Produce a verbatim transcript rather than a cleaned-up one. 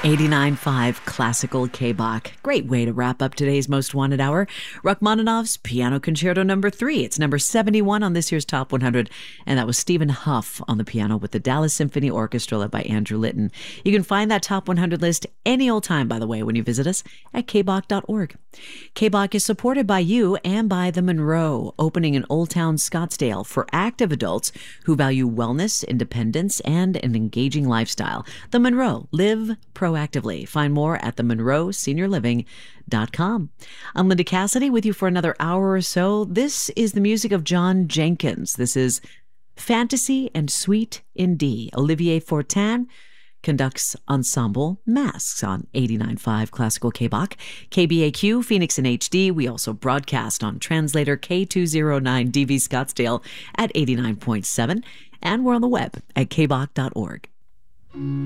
eighty-nine point five Classical K-Bach. Great way to wrap up today's Most Wanted Hour. Rachmaninoff's Piano Concerto number three. It's number seventy-one on this year's Top one hundred, and that was Stephen Huff on the piano with the Dallas Symphony Orchestra led by Andrew Litton. You can find that Top one hundred list any old time, by the way, when you visit us at k bach dot org. K-Bach is supported by you and by the Monroe, opening in Old Town Scottsdale for active adults who value wellness, independence, and an engaging lifestyle. The Monroe. Live proactively. Find more at the monroe senior living dot com. I'm Linda Cassidy with you for another hour or so. This is the music of John Jenkins. This is Fantasy and Suite in D. Olivier Fortin conducts Ensemble Masks on eighty-nine point five Classical K-Bach. K B A Q, Phoenix in H D. We also broadcast on translator K two oh nine D V Scottsdale at eighty-nine point seven. And we're on the web at k bach dot org.